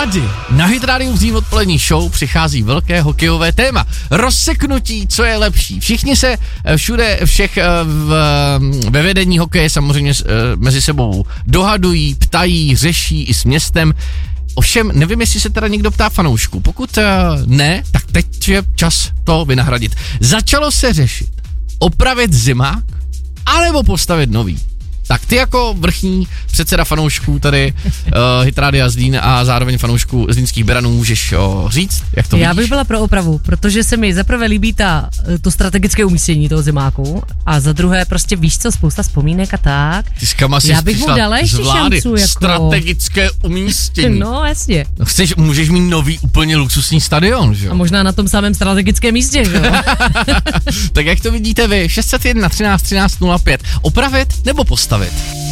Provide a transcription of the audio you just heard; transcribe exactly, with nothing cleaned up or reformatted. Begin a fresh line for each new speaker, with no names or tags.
Tady na Hit Radio v zím odpolední show přichází velké hokejové téma. Rozseknutí, co je lepší. Všichni se všude, všech v, ve vedení hokeje samozřejmě mezi sebou dohadují, ptají, řeší i s městem. Ovšem, nevím, jestli se teda někdo ptá fanoušků. Pokud ne, tak teď je čas to vynahradit. Začalo se řešit opravit zimák, anebo postavit nový. Tak ty jako vrchní předseda fanoušků tady uh, Hit Radia Zlín a zároveň fanoušků zlínských Beranů můžeš uh, říct, jak to
Já
vidíš?
bych byla pro opravu, protože se mi zaprvé líbí ta, to strategické umístění toho zimáku a za druhé prostě víš co, spousta vzpomínek a tak.
Ty skama si
Já bych mu dala ještě šancu. Jako...
Strategické umístění.
No jasně.
No, chceš, můžeš mít nový úplně luxusní stadion, že jo?
A možná na tom samém strategickém místě, že jo?
Tak jak to vidíte vy? šest set jedna třináct třináct nula pět. Opravit nebo postavit?